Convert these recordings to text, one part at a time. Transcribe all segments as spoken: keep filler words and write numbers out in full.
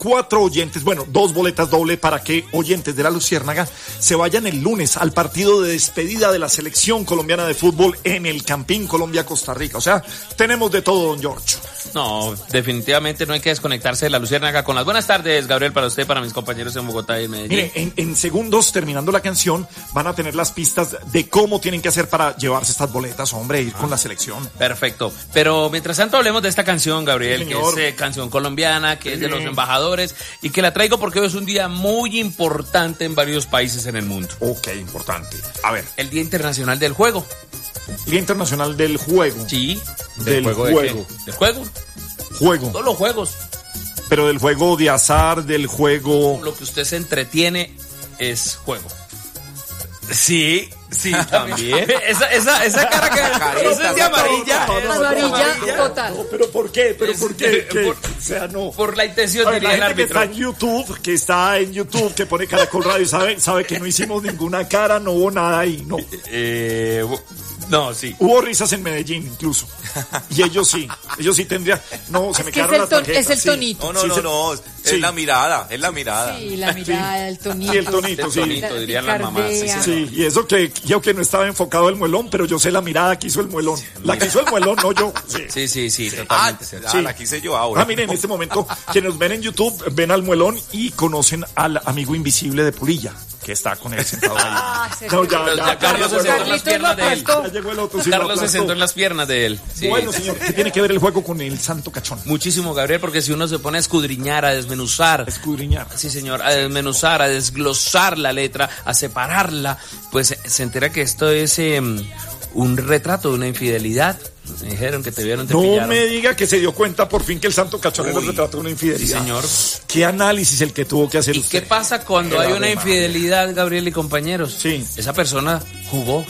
cuatro oyentes, bueno, dos boletas doble para que oyentes de la Luciérnaga se vayan el lunes al partido de despedida de la selección colombiana de fútbol en el Campín Colombia-Costa Rica. O sea, tenemos de todo, don Giorgio. No, definitivamente no hay que desconectarse de la Luciérnaga. Con las buenas tardes, Gabriel, para usted, para mis compañeros en Bogotá y en Medellín. Mire, en, en segundos, terminando la canción, van a tener las pistas de cómo tienen que hacer para llevarse estas boletas, hombre, ir ah. con la selección. Perfecto. Pero mientras tanto hablemos de esta canción, Gabriel, sí, que es eh, canción colombiana, que sí. es de los embajadores, y que la traigo porque hoy es un día muy importante en varios países en el mundo. Ok, importante. A ver. El Día Internacional del Juego. Día Internacional del Juego. Sí. Del, del juego. juego. ¿De ¿Del juego? Juego. Todos los juegos. Pero del juego de azar, del juego... Lo que usted se entretiene es juego. Sí, sí, también. esa, esa, esa cara que esa es de amarilla. No, no, no, amarilla total. No, pero ¿por qué? ¿Pero por qué? ¿Qué? Por, o sea, no. Por la intención, ver, diría la el árbitro. Que está en YouTube, que está en YouTube, que pone Caracol Radio, sabe, sabe que no hicimos ninguna cara, no hubo nada ahí, no. Eh... No, sí. Hubo risas en Medellín, incluso. Y ellos sí. Ellos sí tendrían. No, se es me que quedaron es las ton, tarjetas. Es el sí. tonito. No, no, sí, no, se... no. Es sí. la mirada. Es la mirada. Sí, la mirada, sí. el tonito. Sí, el tonito, sí. El tonito, dirían las mamás. Sí, sí, sí, y eso que yo que no estaba enfocado el muelón, pero yo sé la mirada que hizo el muelón. Sí, la que hizo el muelón, no yo. Sí, sí, sí, sí, sí. totalmente. Ah, sí. La quise yo ahora. Ah, miren, en este momento, quienes nos ven en YouTube, ven al muelón y conocen al amigo invisible de Polilla, que está con él sentado ahí. Ah, no, ya, ya, ya, Carlos se sentó en las piernas de él. Ya llegó el otro, sí, Carlos se sentó en las piernas de él. Sí. Bueno, señor, ¿qué tiene que ver el juego con el Santo Cachón? Muchísimo, Gabriel, porque si uno se pone a escudriñar, a desmenuzar. Escudriñar. Sí, señor, a desmenuzar, a desglosar la letra, a separarla, pues se entera que esto es eh, un retrato de una infidelidad. Me dijeron que te vieron, te No pillaron. me diga que se dio cuenta por fin que el Santo Cachón era el retrato de una infidelidad. Sí, señor. ¿Qué análisis el que tuvo que hacer ¿Y usted? qué pasa cuando hay una infidelidad, Gabriel y compañeros? Sí. Esa persona jugó.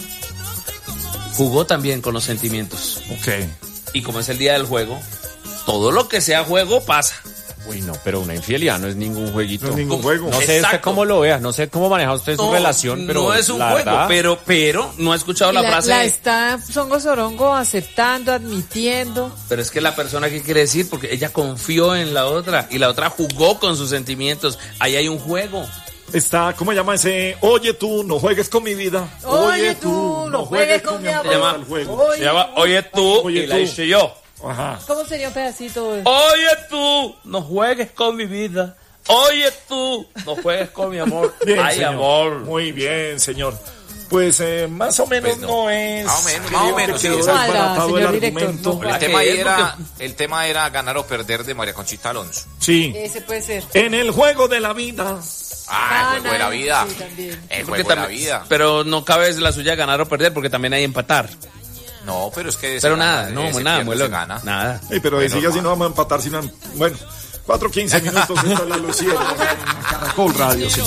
Jugó también con los sentimientos. Ok. Y como es el día del juego, todo lo que sea juego pasa. Uy, no, pero una infidelidad no es ningún jueguito. No es ningún juego. No sé usted cómo lo vea, no sé cómo maneja usted su no, relación, pero no es un la juego, verdad, pero, pero no ha escuchado la, la frase. La está Songo Sorongo aceptando, admitiendo. Pero es que la persona, ¿qué quiere decir? Porque ella confió en la otra y la otra jugó con sus sentimientos. Ahí hay un juego. Está, ¿cómo se llama ese? Oye tú, no juegues con mi vida. Oye tú, no juegues con mi amor. Se llama, Oye, se llama Oye tú Oye y la tú. hice yo. Ajá. ¿Cómo sería un pedacito? Oye tú, no juegues con mi vida. Oye tú, no juegues con mi amor. Bien, Ay, señor. amor. Muy bien, señor. Pues eh, más o menos Pues no. no es. Más o menos, creo más o que menos, quedó sí, exacto. desbaratado Señor el director, argumento. no. El tema, ahí ¿Qué? era, Porque- el tema era ganar o perder de María Conchita Alonso. Sí. Ese puede ser. En el juego de la vida. Ah, el juego de la vida. Sí, también. El Porque juego de la también- vida. Pero no cabe la suya ganar o perder porque también hay empatar. No, pero es que... Pero se nada, gana, no, ese nada, pierde, muelo. se gana. Nada. Ey, pero Bueno, sigue así, no. no vamos a empatar, sino. Bueno, cuatro quince minutos. Esto es la Luciérnaga en Caracol Radio.